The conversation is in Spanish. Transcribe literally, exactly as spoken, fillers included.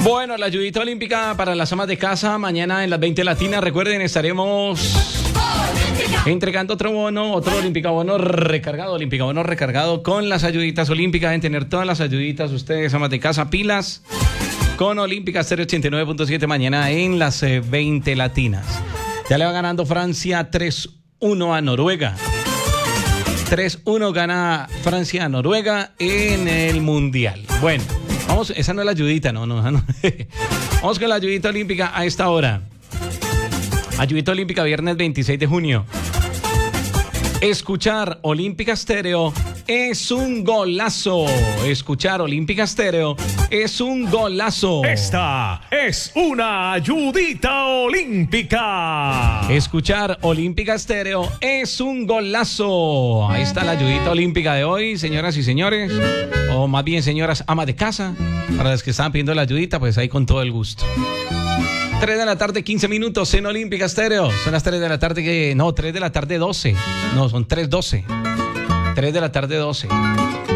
Bueno, la ayudita olímpica para las amas de casa, mañana en las veinte latinas. Recuerden, estaremos entregando otro bono, otro Olímpica Bono recargado, Olímpica Bono recargado con las ayuditas olímpicas. Deben tener todas las ayuditas ustedes, amas de casa, pilas con Olímpica Stereo ochenta y nueve punto siete mañana en las eh, veinte latinas. Ya le va ganando Francia tres uno a Noruega. tres uno gana Francia a Noruega en el Mundial. Bueno, vamos, esa no es la ayudita, no, no, no. Vamos con la ayudita olímpica a esta hora. Ayudita olímpica viernes veintiséis de junio. Escuchar Olímpica Stereo es un golazo. Escuchar Olímpica Stereo es un golazo. Esta es una ayudita olímpica. Escuchar Olímpica Stereo es un golazo. Ahí está la ayudita olímpica de hoy, señoras y señores. O más bien, señoras amas de casa. Para las que estaban pidiendo la ayudita, pues ahí con todo el gusto. tres de la tarde, quince minutos en Olímpica Stereo. Son las tres de la tarde que... No, tres de la tarde, doce. No, son tres doce. tres de la tarde, doce.